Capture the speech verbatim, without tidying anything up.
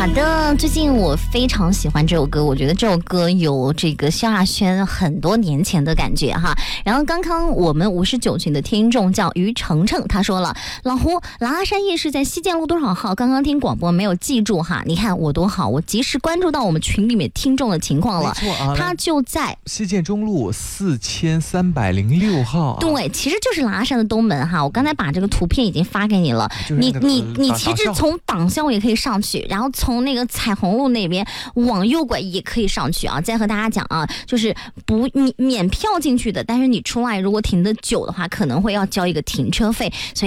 好的，最近我非常喜欢这首歌，我觉得这首歌有这个萧亚轩很多年前的感觉哈。然后刚刚我们五十九群的听众叫于程程，他说了，老胡，拉山夜市在西建路多少号？刚刚听广播没有记住哈，你看我多好，我及时关注到我们群里面听众的情况了。 没错啊， 他就在西建中路四千三百零六号、啊。 对，其实就是拉山的东门哈。我刚才把这个图片已经发给你了，你你你其实从党校也可以上去，然后从那个彩虹路那边往右拐也可以上去啊。再和大家讲啊，就是不你免票进去的，但是你出来如果停得久的话，可能会要交一个停车费，所以。